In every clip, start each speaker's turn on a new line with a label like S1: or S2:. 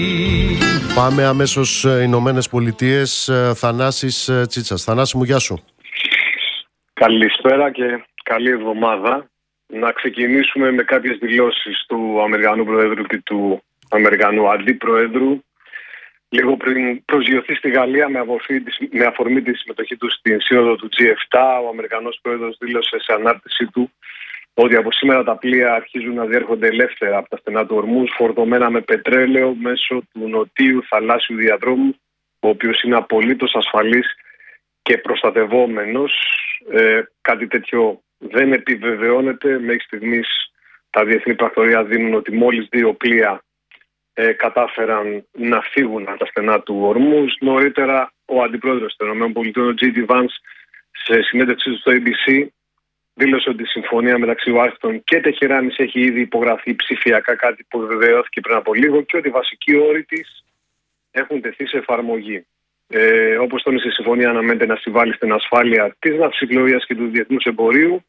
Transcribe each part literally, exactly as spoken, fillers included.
S1: Πάμε αμέσως Ηνωμένες Πολιτείες. Θανάσης Τσίτσας. Θανάση μου, γεια σου.
S2: Καλησπέρα και καλή εβδομάδα. Να ξεκινήσουμε με κάποιες δηλώσεις του Αμερικανού Προέδρου και του Αμερικανού Αντιπροέδρου. Λίγο πριν προσγειωθεί στη Γαλλία με, με αφορμή τη συμμετοχή του στην σύνοδο του τζι επτά, ο Αμερικανός Πρόεδρος δήλωσε σε ανάρτησή του ότι από σήμερα τα πλοία αρχίζουν να διέρχονται ελεύθερα από τα στενά του Ορμούζ, φορτωμένα με πετρέλαιο μέσω του νοτίου θαλάσσιου διαδρόμου, ο οποίος είναι απολύτως ασφαλής και προστατευόμενος. Ε, κάτι τέτοιο δεν επιβεβαιώνεται. Μέχρι στιγμής τα διεθνή πρακτορία δίνουν ότι μόλις δύο πλοία ε, κατάφεραν να φύγουν από τα στενά του Ορμούζ. Νωρίτερα ο Αντιπρόεδρος των ΗΠΑ, ο Τζέι ντι Vance, σε συνέντευξή του στο έι μπι σι, δήλωσε ότι η συμφωνία μεταξύ Ουάσιγκτον και Τεχεράνης έχει ήδη υπογραφεί ψηφιακά, κάτι που βεβαιώθηκε πριν από λίγο, και ότι οι βασικοί όροι της έχουν τεθεί σε εφαρμογή. Ε, όπως τόνισε, η συμφωνία αναμένεται να συμβάλλει στην ασφάλεια της ναυσιπλοείας και του διεθνούς εμπορίου,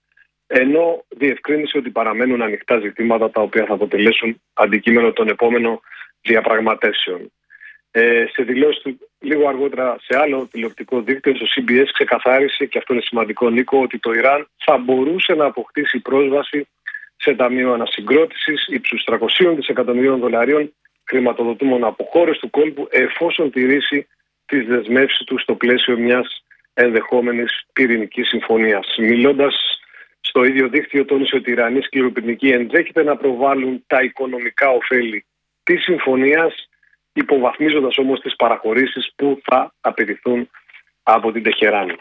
S2: ενώ διευκρίνησε ότι παραμένουν ανοιχτά ζητήματα τα οποία θα αποτελέσουν αντικείμενο των επόμενων διαπραγματεύσεων. Ε, σε δηλώσεις του λίγο αργότερα σε άλλο τηλεοπτικό δίκτυο, στο σι μπι ες, ξεκαθάρισε, και αυτό είναι σημαντικό, Νίκο, ότι το Ιράν θα μπορούσε να αποκτήσει πρόσβαση σε ταμείο ανασυγκρότησης ύψους τριακόσια δισεκατομμυρίων δολαρίων χρηματοδοτούμων από χώρες του κόλπου, εφόσον τηρήσει τις δεσμεύσεις του στο πλαίσιο μιας ενδεχόμενης πυρηνικής συμφωνίας. Μιλώντας στο ίδιο δίκτυο, τόνισε ότι οι Ιρανοί σκληροπυρηνικοί ενδέχεται να προβάλλουν τα οικονομικά ωφέλη της συμφωνίας, υποβαθμίζοντας όμως τις παραχωρήσεις που θα απαιτηθούν από την Τεχεράνη.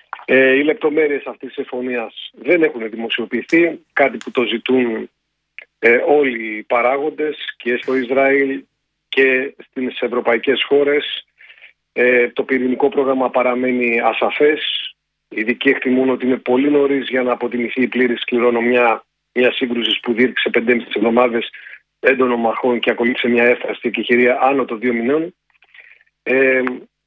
S2: Ε, οι λεπτομέρειες αυτής της συμφωνίας δεν έχουν δημοσιοποιηθεί, κάτι που το ζητούν ε, όλοι οι παράγοντες και στο Ισραήλ και στις ευρωπαϊκές χώρες. Ε, το πυρηνικό πρόγραμμα παραμένει ασαφές. Οι ειδικοί εκτιμούν ότι είναι πολύ νωρίς για να αποτιμηθεί η πλήρης κληρονομιά μια σύγκρουση που διήρκησε πεντέμισι εβδομάδες έντονων μαχών και ακολούθησε μια έφραστη εκεχηρία άνω των δύο μηνών. Ε,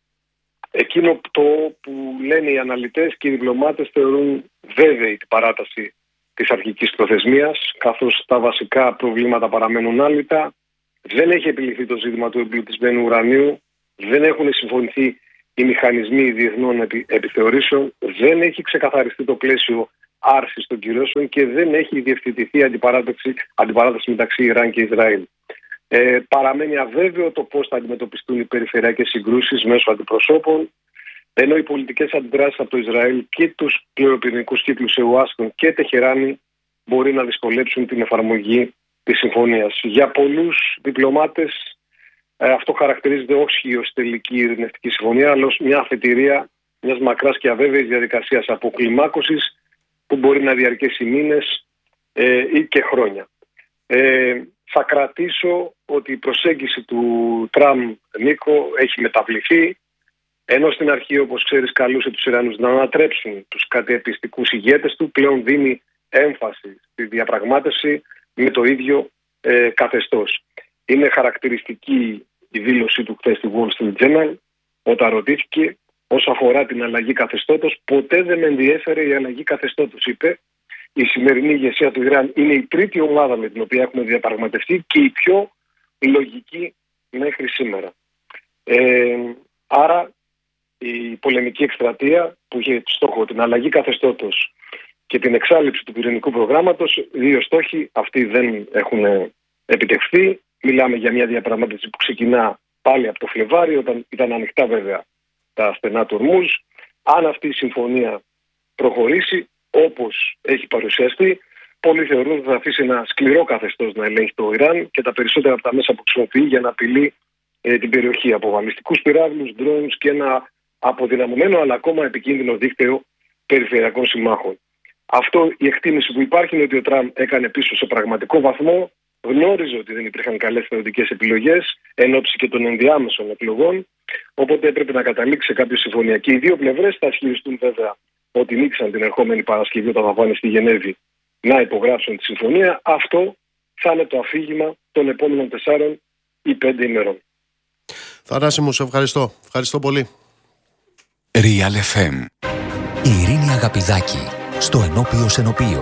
S2: εκείνο το που λένε οι αναλυτές και οι διπλωμάτες, θεωρούν βέβαιη την παράταση της αρχικής προθεσμίας, καθώς τα βασικά προβλήματα παραμένουν άλυτα. Δεν έχει επιληθεί το ζήτημα του εμπλουτισμένου ουρανίου, δεν έχουν συμφωνηθεί οι μηχανισμοί διεθνών επι, επιθεωρήσεων, δεν έχει ξεκαθαριστεί το πλαίσιο άρσης των κυρώσεων και δεν έχει διευθετηθεί αντιπαράταση, αντιπαράταση μεταξύ Ιράν και Ισραήλ. Ε, παραμένει αβέβαιο το πώς θα αντιμετωπιστούν οι περιφερειακές συγκρούσεις μέσω αντιπροσώπων, ενώ οι πολιτικές αντιδράσεις από το Ισραήλ και τους πληροπυρηνικούς κύκλους σε Ουάσιγκτον και Τεχεράνη μπορεί να δυσκολέψουν την εφαρμογή της συμφωνίας. Για πολλούς διπλωμάτες ε, αυτό χαρακτηρίζεται όχι ως τελική ειρηνευτική συμφωνία, αλλά ως μια αφετηρία μιας μακράς και αβέβαιης διαδικασίας αποκλιμάκωσης που μπορεί να διαρκέσει μήνες ε, ή και χρόνια. Ε, θα κρατήσω ότι η προσέγγιση του Τραμπ, Νίκο, έχει μεταβληθεί, ενώ στην αρχή, όπως ξέρεις, καλούσε τους Ιρανούς να ανατρέψουν τους κατεπιστικούς ηγέτες του, πλέον δίνει έμφαση στη διαπραγμάτευση με το ίδιο ε, καθεστώς. Είναι χαρακτηριστική η δήλωσή του χθες στη Wall Street Journal, όταν ρωτήθηκε όσον αφορά την αλλαγή καθεστώτος. Ποτέ δεν με ενδιέφερε η αλλαγή καθεστώτος, είπε. Η σημερινή ηγεσία του Ιράν είναι η τρίτη ομάδα με την οποία έχουμε διαπραγματευτεί και η πιο λογική μέχρι σήμερα. Ε, άρα η πολεμική εκστρατεία που είχε στόχο την αλλαγή καθεστώτος και την εξάλληψη του πυρηνικού προγράμματος, δύο στόχοι αυτοί δεν έχουν επιτευχθεί. Μιλάμε για μια διαπραγμάτευση που ξεκινά πάλι από το Φλεβάρι, όταν ήταν ανοιχτά βέβαια τα στενά του Ορμούζ. Αν αυτή η συμφωνία προχωρήσει όπως έχει παρουσιαστεί, πολλοί θεωρούν ότι θα αφήσει ένα σκληρό καθεστώς να ελέγχει το Ιράν και τα περισσότερα από τα μέσα που χρησιμοποιεί για να απειλεί ε, την περιοχή από βαλιστικούς πυράβλους, drones και ένα αποδυναμωμένο αλλά ακόμα επικίνδυνο δίκτυο περιφερειακών συμμάχων. Αυτό, η εκτίμηση που υπάρχει είναι ότι ο Τραμπ έκανε πίσω σε πραγματικό βαθμό, γνώριζε ότι δεν υπήρχαν καλές θεωρητικές επιλογές εν ώψη και των ενδιάμεσων εκλογών, οπότε έπρεπε να καταλήξει σε κάποια συμφωνία. Και οι δύο πλευρές θα ισχυριστούν βέβαια ότι νίκησαν την ερχόμενη Παρασκευή όταν θα πάνε στη Γενέβη να υπογράψουν τη συμφωνία. Αυτό θα είναι το αφήγημα των επόμενων τεσσάρων ή πέντε ημερών.
S1: Θανάση μου, σε ευχαριστώ. Ευχαριστώ πολύ.
S3: Real εφ εμ. Η Ειρήνη Αγαπηδάκη στο Ενώπιο Σενοπείο.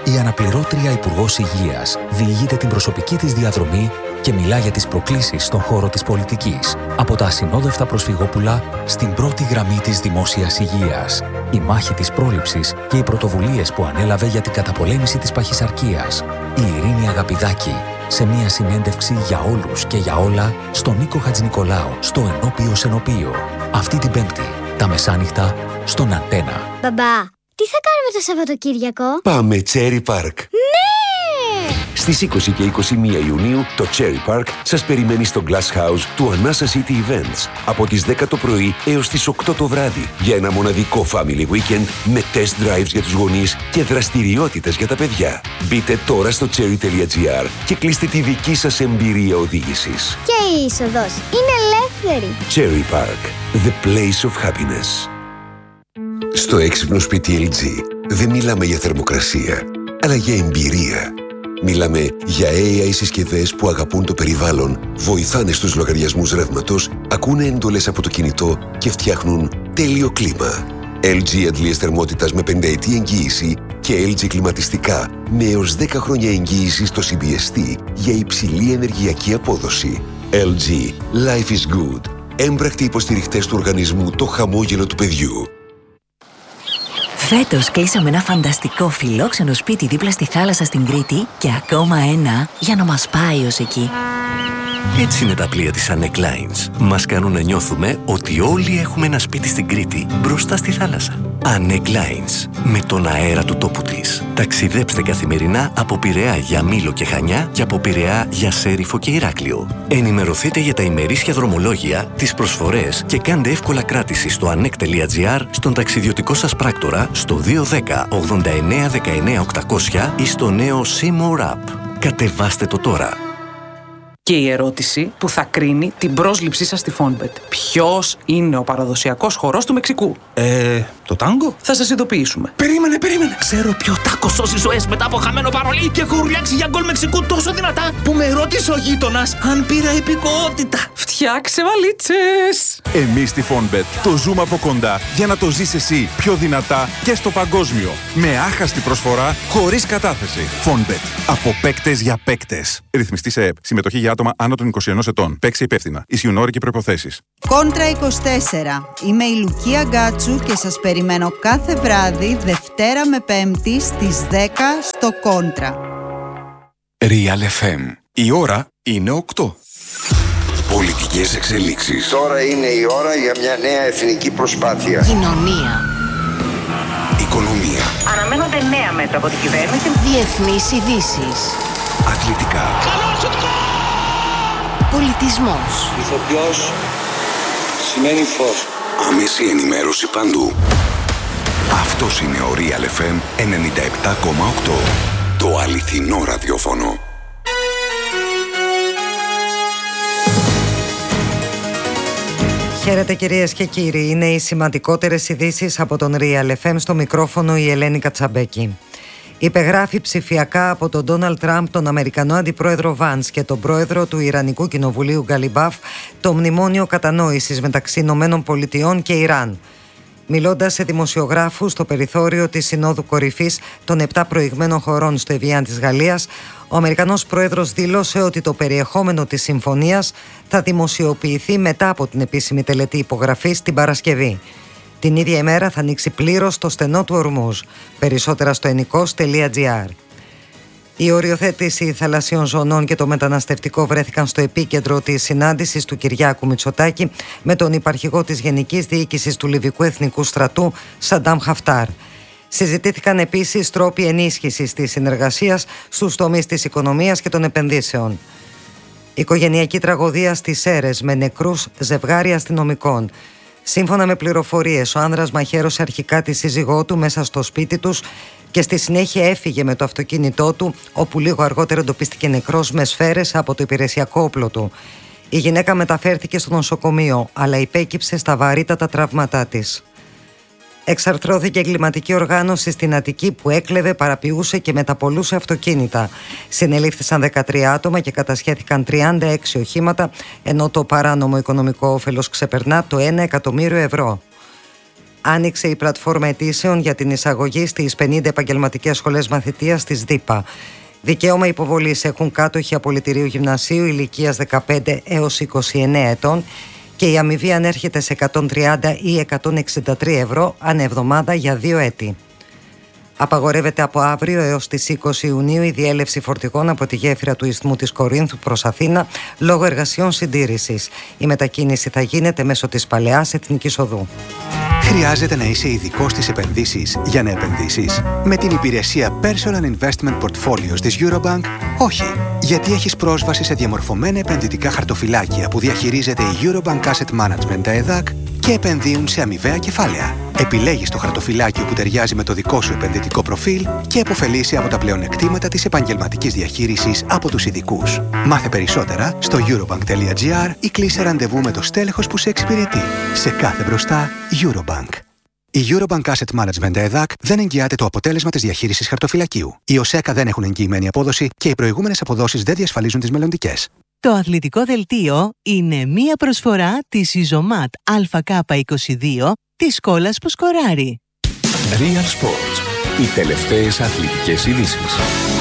S3: Η αναπληρώτρια Υπουργός Υγείας διηγείται την προσωπική της διαδρομή και μιλά για τις προκλήσεις στον χώρο της πολιτικής. Από τα ασυνόδευτα προσφυγόπουλα στην πρώτη γραμμή της δημόσιας υγείας. Η μάχη της πρόληψης και οι πρωτοβουλίες που ανέλαβε για την καταπολέμηση της παχυσαρκίας. Η Ειρήνη Αγαπηδάκη σε μια συνέντευξη για όλους και για όλα στον Νίκο Χατζηνικολάου στο Ενώπιο Σενοπείο. Αυτή την Πέμπτη, τα μεσάνυχτα, στον Αντένα.
S4: Μπαμπά, τι θα κάνουμε το Σαββατοκύριακο?
S5: Πάμε Cherry Park.
S4: Ναι!
S5: Στις είκοσι και είκοσι μία Ιουνίου το Cherry Park σας περιμένει στο Glass House του Anasa City Events από τις δέκα το πρωί έως τις οκτώ το βράδυ για ένα μοναδικό family weekend με test drives για τους γονείς και δραστηριότητες για τα παιδιά. Μπείτε τώρα στο cherry τελεία gr και κλείστε τη δική σας εμπειρία οδήγησης.
S4: Και η είσοδος είναι ελεύθερη.
S5: Cherry Park, the place of happiness. Στο έξυπνο σπίτι ελ τζι δεν μιλάμε για θερμοκρασία, αλλά για εμπειρία. Μιλάμε για έι άι συσκευές που αγαπούν το περιβάλλον, βοηθάνε στους λογαριασμούς ρεύματος, ακούνε εντολές από το κινητό και φτιάχνουν τέλειο κλίμα. ελ τζι αντλίες θερμότητας με πενταετή εγγύηση και ελ τζι κλιματιστικά με έως δέκα χρόνια εγγύηση στο σι μπι ες τι για υψηλή ενεργειακή απόδοση. ελ τζι. Life is good. Έμπρακτοι υποστηριχτές του οργανισμού Το Χαμόγελο του Παιδιού.
S6: Φέτος κλείσαμε ένα φανταστικό φιλόξενο σπίτι δίπλα στη θάλασσα στην Κρήτη και ακόμα ένα για να μας πάει ως εκεί.
S7: Έτσι είναι τα πλοία της Anec Lines. Μας κάνουν να νιώθουμε ότι όλοι έχουμε ένα σπίτι στην Κρήτη μπροστά στη θάλασσα. Anec Lines. Με τον αέρα του τόπου της. Ταξιδέψτε καθημερινά από Πειραιά για Μήλο και Χανιά και από Πειραιά για Σέριφο και Ηράκλειο. Ενημερωθείτε για τα ημερήσια δρομολόγια, τις προσφορές και κάντε εύκολα κράτηση στο anec τελεία gr, στον ταξιδιωτικό σας πράκτορα, στο δύο ένα μηδέν ογδόντα εννέα δεκαεννέα οκτακόσια ή στο νέο Seymour App. Κατεβάστε το τώρα.
S8: Και η ερώτηση που θα κρίνει την πρόσληψή σας στη Fonbet. Ποιος είναι ο παραδοσιακός χορός του Μεξικού?
S9: Ε, το τάγκο?
S8: Θα σας ειδοποιήσουμε.
S9: Περίμενε, περίμενε. Ξέρω ποιο τάκο σώζει ζωές μετά από χαμένο παρολί και έχω ουρλιάξει για γκολ Μεξικού τόσο δυνατά που με ρώτησε ο γείτονας αν πήρα υπηκοότητα.
S8: Φτιάξε βαλίτσες!
S10: Εμείς στη Fonbet το ζούμε από κοντά για να το ζεις εσύ πιο δυνατά και στο παγκόσμιο. Με άχαστη προσφορά, χωρίς κατάθεση. Fonbet. Από παίκτες για παίκτες. Ρυθμιστή σε ΕΠ. Συμμετοχή για άτομα άνω των είκοσι ενός ετών. Παίξε υπεύθυνα. Ισχύουν όροι και προϋποθέσεις.
S11: Κόντρα είκοσι τέσσερα. Είμαι η Λουκία Γκάτσου και σας περιμένω κάθε βράδυ Δευτέρα με Πέμπτη στις δέκα στο Κόντρα.
S12: Real εφ εμ. Η ώρα είναι οκτώ.
S5: Πολιτικές εξελίξεις.
S13: Τώρα είναι η ώρα για μια νέα εθνική προσπάθεια.
S6: Κοινωνία.
S5: Οικονομία.
S14: Αναμένονται νέα μέτρα από την κυβέρνηση.
S6: Διεθνείς ειδήσεις.
S5: Αθλητικά.
S6: Πολιτισμός.
S13: Ηθοποιός σημαίνει φως.
S5: Άμεση ενημέρωση παντού. Αυτός είναι ο Real εφ εμ ενενήντα επτά κόμμα οκτώ. Το αληθινό ραδιόφωνο.
S15: Χαίρετε κυρίες και κύριοι, είναι οι σημαντικότερες ειδήσεις από τον Real εφ εμ, στο μικρόφωνο η Ελένη Κατσαμπέκη. Υπεγράφει ψηφιακά από τον Ντόναλντ Τραμπ, τον Αμερικανό Αντιπρόεδρο Βάνς και τον Πρόεδρο του Ιρανικού Κοινοβουλίου Γκαλιμπάφ το Μνημόνιο Κατανόησης μεταξύ Ηνωμένων Πολιτειών και Ιράν. Μιλώντας σε δημοσιογράφους στο περιθώριο της Συνόδου Κορυφής των επτά προηγμένων χωρών στο Εβιάν της Γαλλίας, ο Αμερικανός Πρόεδρος δήλωσε ότι το περιεχόμενο της συμφωνίας θα δημοσιοποιηθεί μετά από την επίσημη τελετή υπογραφής την Παρασκευή. Την ίδια ημέρα θα ανοίξει πλήρως το στενό του Ορμούζ. Περισσότερα στο ενικός τελεία gr. Η οριοθέτηση θαλασσίων ζωνών και το μεταναστευτικό βρέθηκαν στο επίκεντρο της συνάντησης του Κυριάκου Μητσοτάκη με τον υπαρχηγό της Γενικής Διοίκησης του Λιβικού Εθνικού Στρατού, Σαντάμ Χαφτάρ. Συζητήθηκαν επίσης τρόποι ενίσχυσης της συνεργασίας στους τομείς της οικονομίας και των επενδύσεων. Οικογενειακή τραγωδία στις Σέρρες με νεκρούς ζευγάρι αστυνομικών. Σύμφωνα με πληροφορίες, ο άνδρας μαχαίρωσε αρχικά τη σύζυγό του μέσα στο σπίτι τους και στη συνέχεια έφυγε με το αυτοκίνητό του, όπου λίγο αργότερα εντοπίστηκε νεκρός με σφαίρες από το υπηρεσιακό όπλο του. Η γυναίκα μεταφέρθηκε στο νοσοκομείο, αλλά υπέκυψε στα βαρύτατα τραύματά της. Εξαρθρώθηκε εγκληματική οργάνωση στην Αττική που έκλεβε, παραποιούσε και μεταπολούσε αυτοκίνητα. Συνελήφθησαν δεκατρία άτομα και κατασχέθηκαν τριάντα έξι οχήματα, ενώ το παράνομο οικονομικό όφελος ξεπερνά το ένα εκατομμύριο ευρώ. Άνοιξε η πλατφόρμα αιτήσεων για την εισαγωγή στις πενήντα επαγγελματικές σχολές μαθητείας της ΔΥΠΑ. Δικαίωμα υποβολής έχουν κάτοχοι απολυτηρίου γυμνασίου ηλικίας δεκαπέντε έως είκοσι εννέα ετών και η αμοιβή ανέρχεται σε εκατόν τριάντα ή εκατόν εξήντα τρία ευρώ ανά εβδομάδα για δύο έτη. Απαγορεύεται από αύριο έως τις είκοσι Ιουνίου η διέλευση φορτηγών από τη γέφυρα του Ισθμού της Κορίνθου προς Αθήνα λόγω εργασιών συντήρησης. Η μετακίνηση θα γίνεται μέσω της Παλαιάς Εθνικής Οδού.
S16: Χρειάζεται να είσαι ειδικός στις επενδύσεις για να επενδύσεις? Με την υπηρεσία Personal Investment Portfolios της Eurobank, όχι. Γιατί έχεις πρόσβαση σε διαμορφωμένα επενδυτικά χαρτοφυλάκια που διαχειρίζεται η Eurobank Asset Management ΕΔΑΚ και επενδύουν σε αμοιβαία κεφάλαια. Επιλέγεις το χαρτοφυλάκιο που ταιριάζει με το δικό σου επενδυτικό προφίλ και επωφελείσαι από τα πλεονεκτήματα της επαγγελματικής διαχείρισης από τους ειδικούς. Μάθε περισσότερα στο eurobank.gr ή κλείσε ραντεβού με το στέλεχος που σε εξυπηρετεί. Σε κάθε μπροστά, Eurobank. Η Eurobank Asset Management ΕΔΑΚ δεν εγγυάται το αποτέλεσμα της διαχείρισης χαρτοφυλακίου. Οι ΟΣΕΚΑ δεν έχουν εγγυημένη απόδοση και οι προηγούμενες αποδόσεις δεν διασφαλίζουν τις μελλοντικές.
S17: Το αθλητικό δελτίο είναι μία προσφορά της Ιζωμάτ Α Κ είκοσι δύο της σκόλας που σκοράρει.
S12: Real Sports. Οι τελευταίες αθλητικές ειδήσεις.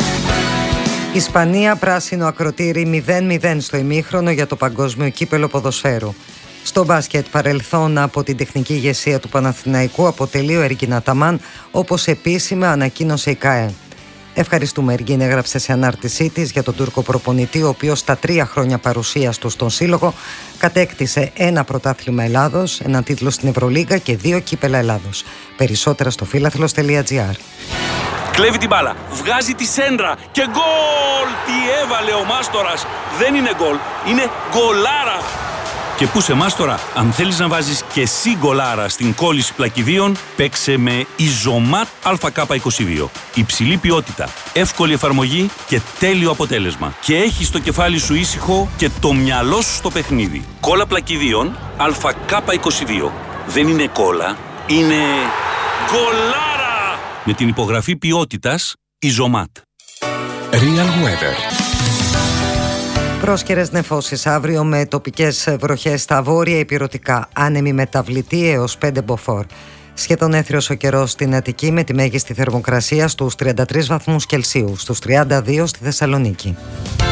S15: Ισπανία πράσινο ακροτήρι μηδέν μηδέν στο ημίχρονο για το Παγκόσμιο Κύπελλο Ποδοσφαίρου. Στο μπάσκετ, παρελθόν από την τεχνική ηγεσία του Παναθηναϊκού αποτελεί ο Εργκίν Αταμάν, όπως επίσημα ανακοίνωσε η ΚΑΕ. Ευχαριστούμε, Εργίν, έγραψε σε ανάρτησή της για τον Τούρκο προπονητή, ο οποίος στα τρία χρόνια παρουσίας του στον Σύλλογο κατέκτησε ένα πρωτάθλημα Ελλάδος, έναν τίτλο στην Ευρωλίγκα και δύο κύπελα Ελλάδος. Περισσότερα στο φίλαθλος τελεία τζι άρ.
S18: Κλέβει την μπάλα, βγάζει τη σέντρα και γκολ! Τι έβαλε ο Μάστορας! Δεν είναι γκολ, είναι γκολάρα! Και πού σε Μάστορα, αν θέλεις να βάζεις και εσύ γκολάρα στην κόλληση πλακιδίων, παίξε με Ιζωμάτ Α Κ είκοσι δύο. Υψηλή ποιότητα, εύκολη εφαρμογή και τέλειο αποτέλεσμα. Και έχεις το κεφάλι σου ήσυχο και το μυαλό σου στο παιχνίδι. Κόλλα πλακιδίων Α Κ είκοσι δύο. Δεν είναι κόλλα, είναι γκολάρα! Με την υπογραφή ποιότητας Ιζωμάτ.
S12: Real Weather.
S15: Πρόσκαιρες νεφώσεις αύριο με τοπικές βροχές στα βόρεια ηπειρωτικά, άνεμη μεταβλητή έως πέντε μποφόρ. Σχεδόν έθριος ο καιρός στην Αττική με τη μέγιστη θερμοκρασία στους τριάντα τρεις βαθμούς Κελσίου, στους τριάντα δύο στη Θεσσαλονίκη.